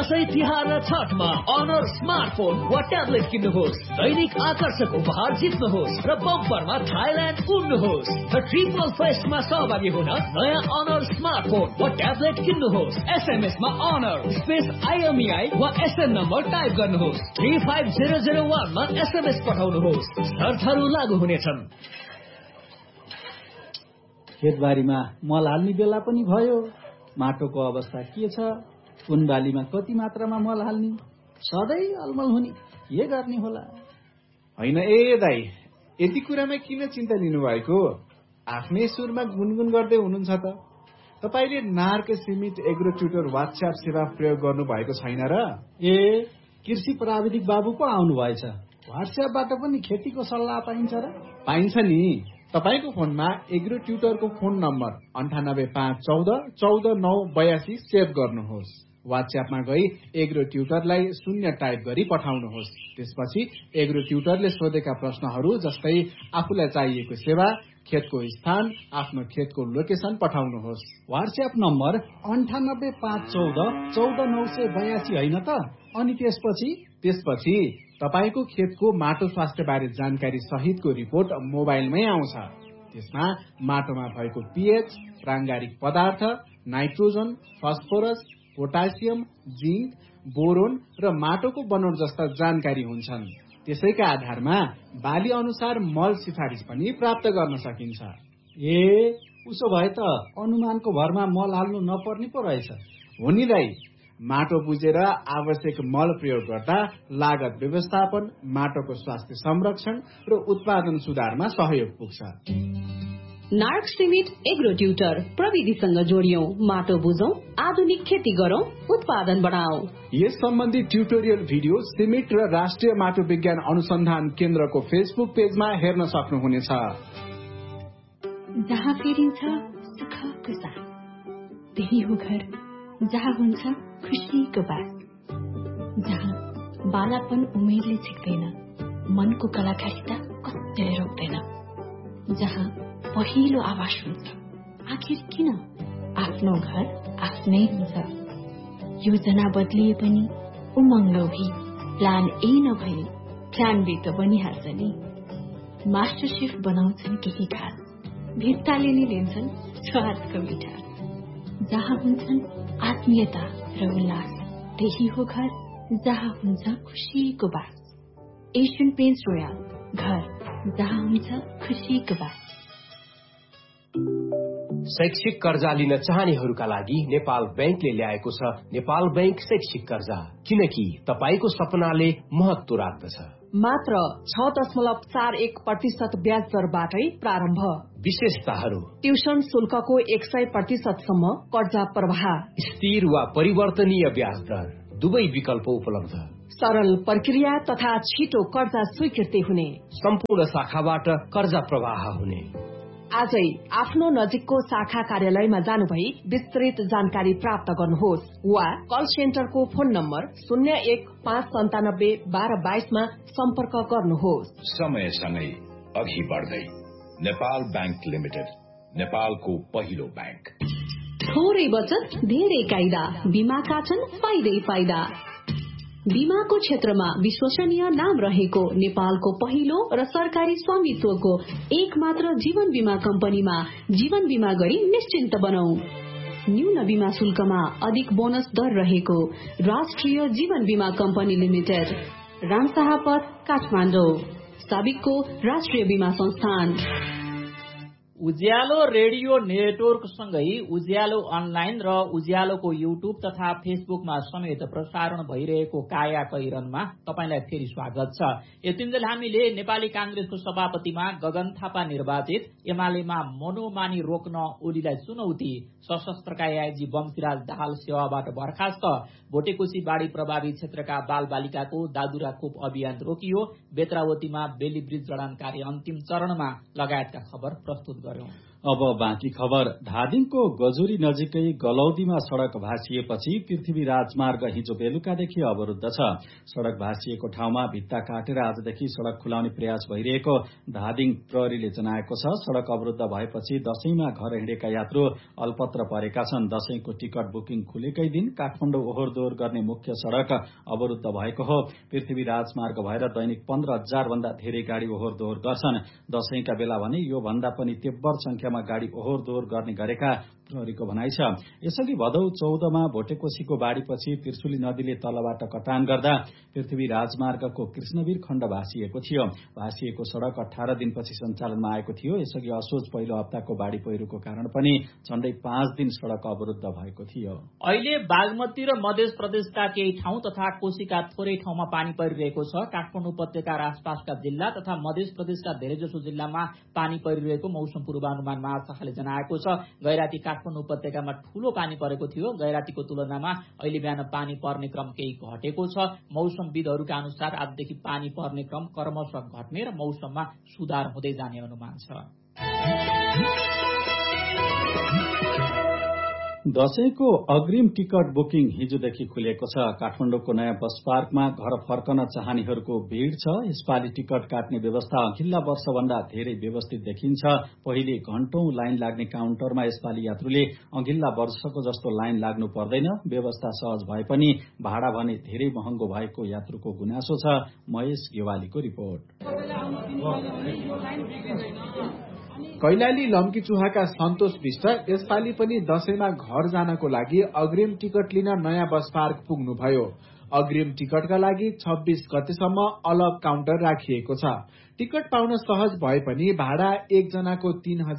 दशैं तिहार र छठमा honour smartphone वा tablet किन्नुहोस्, दैनिक आकर्षक उपहार जित्नुहोस् र बम्परमा थाइल्यान्ड उड्नुहोस्। र ट्रिपल फेस्टमा सहभागी हुन नयाँ अनर स्मार्टफोन वा ट्याब्लेट किन्नुहोस्। एसएमएसमा अनर स्पेस IMEI वा SN नम्बर टाइप गर्नुहोस्। 35001 मा SMS पठाउनुहोस्। शर्तहरू लागू हुनेछन्। खेतबारीमा मल हाल्ने बेला पनि भयो। माटोको अवस्था के छ, कुन बालीमा कति मात्रामा मल हाल्ने, सधैँ अलमल हुने, के गर्ने होला? होइन ए दाइ, यति कुरामा किन चिन्ता लिनुभएको? आफ्नै सुरमा गुनगुन गर्दै हुनुहुन्छ त। तपाईँले नार्क सिमेन्ट एग्रो ट्युटर व्हाट्सएप सेवा प्रयोग गर्नु भएको छैन र? ए, कृषि प्राविधिक बाबु पो आउनु भएछ। व्हाट्सएपबाट पनि खेतीको सल्लाह पाइन्छ र? पाइन्छ नि। तपाईको फोनमा एग्रो ट्युटरको फोन नम्बर 9851414982 सेभ गर्नुहोस्। व्हाट्सएपमा गई एग्रो ट्युटरलाई 0 टाइप गरी पठाउनुहोस्। त्यसपछि एग्रो ट्युटरले सोधेका प्रश्नहरू जस्तै आफूलाई चाहिएको सेवा, खेतको स्थान, आफ्नो खेतको लोकेसन पठाउनुहोस्। व्हाट्सएप नम्बर 9851414982 होइन त? अनि त्यसपछि तपाईको खेतको माटो स्वास्थ्य बारे जानकारी सहितको रिपोर्ट मोबाइलमै आउँछ। त्यसमा माटोमा भएको पीएच, प्राङ्गारिक पदार्थ, nitrogen, phosphorus, potassium, zinc, boron र माटोको बनोट जस्ता जानकारी हुन्छन्। त्यसैका आधारमा बाली अनुसार मल सिफारिस पनि प्राप्त गर्न सकिन्छ। ए, उसो भए त अनुमानको भरमा मल हाल्नु नपर्ने पो रहेछ। हो नि दाइ, माटो बुझेर आवश्यक मल प्रयोग गर्दा लागत व्यवस्थापन, माटोको स्वास्थ्य संरक्षण र उत्पादन सुधारमा सहयोग पुग्छ। नार्क सिमेन्ट एग्रो ट्युटर प्रविधिसँग जोडियौं, माटो बुझौं, आधुनिक खेती गरौं, उत्पादन बढाऊ। यस सम्बन्धी ट्युटोरियल भिडियो सिमेन्ट र राष्ट्रिय माटो विज्ञान अनुसन्धान केन्द्रको फेसबुक पेजमा हेर्न सक्नुहुनेछ। जहाँ फेरिन्छ सुखको साथ, त्यही हो घर जहाँ हुन्छ खुसीको बास, जहाँ बालापन उमेरले छिक्दैन, मनको कलाकारिता कतिले रोक्दैन, जहाँ पहिलो आवाज हुन्छ आखिर किन आफ्नो घर आफ्नै हुन्छ। योजना बदलिए पनि उमङ्ग भी प्लान ए नभए प्लान बी त बनिहाल्छ नि। मास्टर शेफ बनाउँछन् केही खास, भित्ताले नै लिन्छन् स्वादको मिठास, जहाँ हुन्छन् आत्मीयता र उल्लास, त्यही हो घर जहाँ हुन्छ खुसीको बास। एशियन पेन्ट्स रोयल, घर जहाँ हुन्छ खुसीको बास। शैक्षिक कर्जा लिन चाहनेहरूका लागि नेपाल बैंकले ल्याएको छ नेपाल बैंक शैक्षिक कर्जा, किनकि तपाईको सपनाले महत्व राख्दछ। मात्र 6.41% ब्याज दरबाटै प्रारम्भ। विशेषताहरू: ट्युसन शुल्कको 100% सम्म कर्जा प्रवाह, स्थिर वा परिवर्तनीय ब्याज दर, दुवै विकल्प उपलब्ध, सरल प्रक्रिया तथा छिटो कर्जा स्वीकृति हुने, सम्पूर्ण शाखाबाट कर्जा प्रवाह हुने। आजै आफ्नो नजिकको शाखा कार्यालयमा जानुभई विस्तृत जानकारी प्राप्त गर्नुहोस् वा कल सेन्टरको फोन नम्बर 0159721222 मा सम्पर्क गर्नुहोस्। समयसँगै अघि बढ्दै नेपाल बैंक लिमिटेड, नेपालको पहिलो बैंक। थोरै बचत धेरै कायदा, बीमाका छन् फाइदै फाइदा। बीमाको क्षेत्रमा विश्वसनीय नाम रहेको नेपालको पहिलो र सरकारी स्वामित्वको एक मात्र जीवन बीमा कम्पनीमा जीवन बीमा गरी निश्चिन्त बनौं। न्यून बीमा शुल्कमा अधिक बोनस दर रहेको राष्ट्रिय जीवन बीमा कम्पनी लिमिटेड, रामशाहपथ, काठमाडौँ, साबिकको राष्ट्रिय बीमा संस्थान। उज्यालो रेडियो नेटवर्क सँगै उज्यालो अनलाइन र उज्यालोको युट्युब तथा फेसबुकमा समेत प्रसारण भइरहेको काया कैरनमा तपाईलाई फेरि स्वागत छ। यतिन्जेल हामीले नेपाली कांग्रेसको सभापतिमा गगन थापा निर्वाचित, एमालेमा मनोमानी रोक्न ओलीलाई चुनौती, सशस्त्रका एआइजी बमसिराज दाहाल सेवाबाट बर्खास्त, भोटेकोशी बाढ़ी प्रभावित क्षेत्रका बाल बालिकाको दादुरा खोप अभियान रोकियो, बेत्रावतीमा बेली ब्रिज जडान कार्य अन्तिम चरणमा लगायतका खबर प्रस्तुत गर्यौं। अब बाँकी खबर। धादिङको गजुरी नजिकै गलौदीमा सड़क भाँसिएपछि पृथ्वी राजमार्ग हिजो बेलुकादेखि अवरुद्ध छ। सड़क भाँसिएको ठाउँमा भित्ता काटेर आजदेखि सड़क खुलाउने प्रयास भइरहेको धादिङ प्रहरीले जनाएको छ। सड़क अवरुद्ध भएपछि दशैंमा घर हिँडेका यात्रु अल्पत्र परेका छन्। दशैंको टिकट बुकिङ खुलेकै दिन काठमाडौँ ओहोर दोहोर गर्ने मुख्य सड़क अवरुद्ध भएको हो। पृथ्वी राजमार्ग भएर दैनिक 15,000 भन्दा धेरै गाड़ी ओहोर दोहोर गर्छन्। दशैंका बेला भने यो भन्दा पनि तेब्बर संख्यामा गाड़ी ओहोर दोहोर गर्ने गरेका प्रहरीको भनाइ छ। यसअघि भदौ 14मा भोटेकोशीको बाढ़ीपछि त्रिशुली नदीले तलबाट कटान गर्दा पृथ्वी राजमार्गको कृष्णवीर खण्ड भाँसिएको थियो। भाँसिएको सड़क 18 दिनपछि सञ्चालनमा आएको थियो। यसअघि असोज पहिलो हप्ताको बाढ़ी पहिरोको कारण पनि झण्डै 5 दिन सड़क अवरुद्ध भएको थियो। अहिले बागमती र मध्य प्रदेशका केही ठाउँ तथा कोशीका थोरै ठाउँमा पानी परिरहेको छ। काठमाडौँ उपत्यका र आसपासका जिल्ला तथा मध्य प्रदेशका धेरैजसो जिल्लामा पानी परिरहेको मौसम पूर्वानुमान महाशाखाले जनाएको छ। गैराती काठमाडौँ उपत्यकामा ठूलो पानी परेको थियो। गैरातीको तुलनामा अहिले बिहान पानी पर्ने क्रम केही घटेको छ। मौसमविदहरूका अनुसार आजदेखि पानी पर्ने क्रम क्रमशः घट्ने र मौसममा सुधार हुँदै जाने अनुमान छ। दशैंको अग्रिम टिकट बुकिङ हिजोदेखि खुलेको छ। काठमाडौँको नयाँ बस पार्कमा घर फर्कन चाहनेहरूको भीड़ छ। यसपालि टिकट काट्ने व्यवस्था अघिल्ला वर्षभन्दा धेरै व्यवस्थित देखिन्छ। पहिले घण्टौं लाइन लाग्ने काउन्टरमा यसपालि यात्रुले अघिल्ला वर्षको जस्तो लाइन लाग्नु पर्दैन। व्यवस्था सहज भए पनि भाडा भने धेरै महँगो भएको यात्रुको गुनासो छ। महेश गेवालीको रिपोर्ट। कैलाली लम्कीचुहाका सन्तोष विष्ट यसपालि पनि दशैंमा घर जानको लागि अग्रिम टिकट लिन नयाँ बस पार्क पुग्नुभयो। अग्रिम टिकटका लागि 26 गतेसम्म अलग काउन्टर राखिएको छ। टिकट पाउन सहज भए पनि भाडा एकजनाको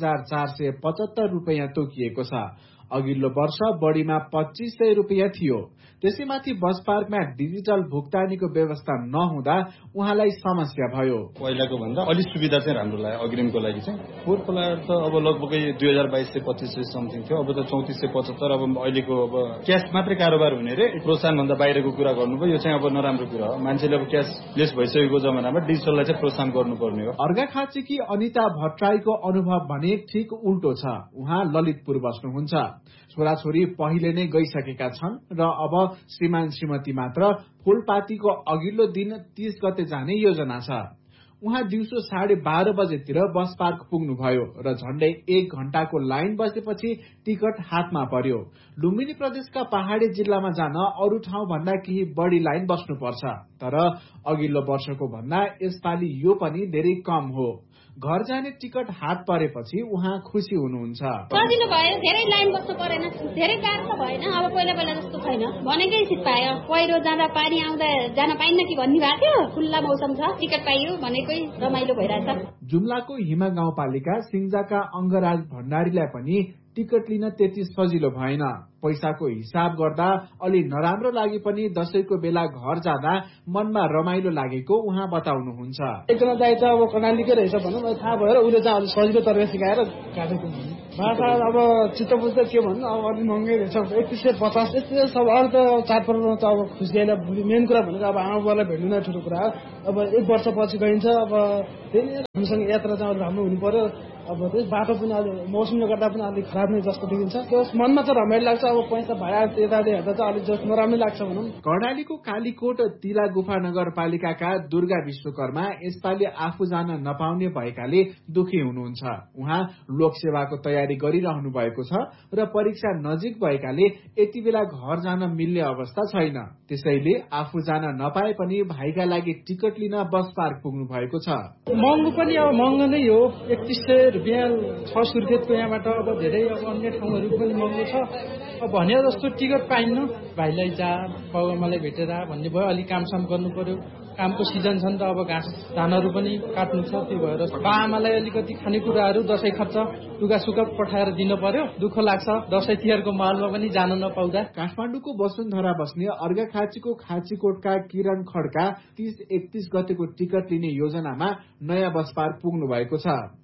3,475 रूपियाँ तोकिएको छ। अघिल्लो वर्ष बढ़ीमा 2,500 रूपियाँ थियो। त्यसैमाथि बस पार्कमा डिजिटल भुक्तानीको व्यवस्था नहुँदा उहाँलाई समस्या भयो। पहिलाको भन्दा अलि सुविधा चाहिँ राम्रो लाग्यो अग्रिमको लागि चाहिँ। फोहोर खोलाएर त अब लगभगै 2200-2500 समथिङ थियो। अब त 3475। अब अहिलेको अब क्यास मात्रै कारोबार हुने रे, प्रोत्साहन भन्दा बाहिरको कुरा गर्नुभयो। यो चाहिँ अब नराम्रो कुरा हो। मान्छेले अब क्यासलेस भइसकेको जमानामा डिजिटललाई चाहिँ प्रोत्साहन गर्नुपर्ने हो। अर्घाखाँचीकी अनिता भट्टराईको अनुभव भने ठिक उल्टो छ। उहाँ ललितपुर बस्नुहुन्छ। छोराछोरी पहिले नै गइसकेका छन् र अब श्रीमान श्रीमती मात्र फूलपातीको अघिल्लो दिन 30 गते जाने योजना छ। उहाँ दिउँसो 12:30 बजेतिर बस पार्क पुग्नुभयो र झण्डै 1 घण्टाको लाइन बसेपछि टिकट हातमा पर्यो। लुम्बिनी प्रदेशका पहाड़ी जिल्लामा जान अरू ठाउँ भन्दा केही बढ़ी लाइन बस्नुपर्छ। तर अघिल्लो वर्षको भन्दा यसपालि यो पनि धेरै कम हो। घर जाने टिकट हात परेपछि उहाँ खुसी हुनुहुन्छ। सजिलो भयो, धेरै लाइन बस्नु परेन, धेरै गाह्रो त भएन। अब पहिला जस्तो छैन, भनेकै सिट पायो। पहिरो जाँदा पानी आउँदा जान पाइन्न कि भन्ने भएको थियो। खुल्ला मौसम छ, टिकट पाइयो भनेकै रमाइलो भइरहेछ। जुम्लाको हिमा गाउँपालिका सिङ्जाका अङ्गराज भण्डारीलाई पनि टिकट लिन त्यति सजिलो भएन। पैसाको हिसाब गर्दा अलि नराम्रो लागि पनि दशैंको बेला घर जाँदा मनमा रमाइलो लागेको उहाँ बताउनुहुन्छ। एकजना दाइ त अब कर्णालीकै रहेछ भनौँ, थाहा भएर उसले चाहिँ अलि सजिलो तरिका सिकाएर काटेको भाषा। अब चित्त बुझ्दा के भन्नु, अब अलि महँगै रहेछ। 3150 यति सब। अरू त चाडपर्वमा त अब खुसी होइन। मेन कुरा भनेको अब आमा बुवालाई भेट्नु नै ठुलो कुरा हो। अब 1 वर्षपछि गइन्छ। अब त्यही हामीसँग यात्रा चाहिँ अलिक राम्रो हुनु पर्यो। अब त्यस बाटो पनि अलि मौसमले गर्दा पनि अलिक खराब नै जस्तो देखिन्छ। त्यस मनमा त रमाइलो लाग्छ। अब पैसा भाडा यताले हेर्दा चाहिँ अलिक जस्तो नराम्रो लाग्छ भनौँ। कर्णालीको कालीकोट तिला गुफा नगरपालिकाका दुर्गा विश्वकर्मा यसपालि आफू जान नपाउने भएकाले दुखी हुनुहुन्छ। उहाँ लोकसेवाको तयारी गरिरहनु भएको छ र परीक्षा नजिक भएकाले यति बेला घर जान मिल्ने अवस्था छैन। त्यसैले आफू जान नपाए पनि भाइका लागि टिकट लिन बस पार्क पुग्नु भएको छ। महँगो पनि अब महँगो नै हो। 3100 रुपियाँ 600 रुपियाँको यहाँबाट अब धेरै अब अन्य ठाउँहरू पनि महँगो छ। अब भने जस्तो टिकट पाइन्न। भाइलाई जा बाबुआमालाई भेटेर भन्ने भयो। अलिक कामसाम गर्नु पर्यो। कामको सिजन छ नि त। अब घाँस धानहरू पनि काट्नु छ। त्यो भएर बाबाआमालाई अलिकति खानेकुराहरू दशैं खर्च लुगासुगा पठाएर दिन पर्यो। दुःख लाग्छ दशैं तिहारको माहौलमा पनि जान नपाउँदा। काठमाडौँको वसुन्धरा बस्ने अर्घाखाँचीको खाँचीकोटका किरण खड्का 30-31 गतेको टिकट लिने योजनामा नयाँ बस पार्क पुग्नु भएको छ।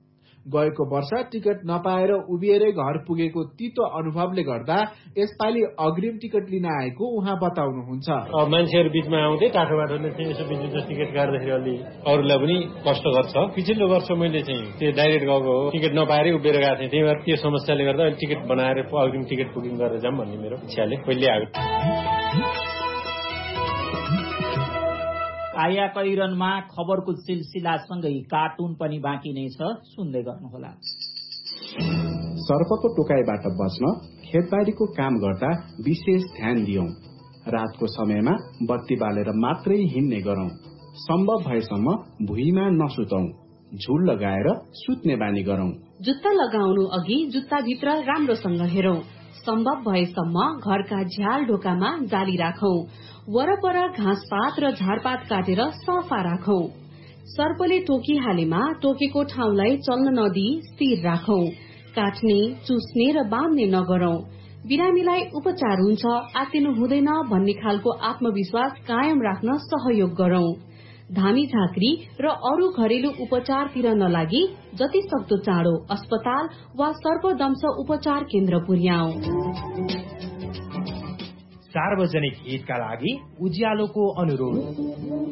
गएको वर्ष टिकट नपाएर उभिएरै घर पुगेको तितो अनुभवले गर्दा यसपालि अग्रिम टिकट लिन आएको उहाँ बताउनुहुन्छ। मान्छेहरू बीचमा आउँदै टाढो बाटोले चाहिँ यसो बिजुली टिकट काट्दाखेरि अलि अरूलाई पनि कष्टकर छ। पछिल्लो वर्ष मैले चाहिँ त्यो डाइरेक्ट गएको हो, टिकट नपाएरै उभिएर गएको थिएँ। त्यही भएर त्यो समस्याले गर्दा टिकट बनाएर अग्रिम टिकट बुकिङ गरेर जाऊँ भन्ने मेरो इच्छाले पहिले आयो। कायाकैरनमा खबरको सिलसिलासँगै कार्टुन पनि बाँकी नै छ, सुन्दै गर्नुहोला। सर्पको टोकाइबाट बच्न खेतबारीको काम गर्दा विशेष ध्यान दियौं। रातको समयमा बत्ती बालेर मात्रै हिँड्ने गरौं। सम्भव भएसम्म भुइँमा नसुतौं। झुल लगाएर सुत्ने बानी गरौं। जुत्ता लगाउनु अघि जुत्ताभित्र राम्रोसँग हेरौं। सम्भव भएसम्म घरका झ्याल ढोकामा जाली राखौं। वरपर घाँसपात र झारपात काटेर सफा राखौं। सर्पले टोकिहालेमा टोकेको ठाउँलाई चल्न नदिई स्थिर राखौं। काट्ने, चुस्ने र बाँध्ने नगरौं। बिरामीलाई उपचार हुन्छ, आत्तिनु हुँदैन भन्ने खालको आत्मविश्वास कायम राख्न सहयोग गरौं। धामी झाँक्री र अरू घरेलु उपचारतिर नलागी जति सक्दो चाँडो अस्पताल वा सर्पदंश उपचार केन्द्र पुर्याऊ। सार्वजनिक हितका लागि उज्यालोको अनुरोध।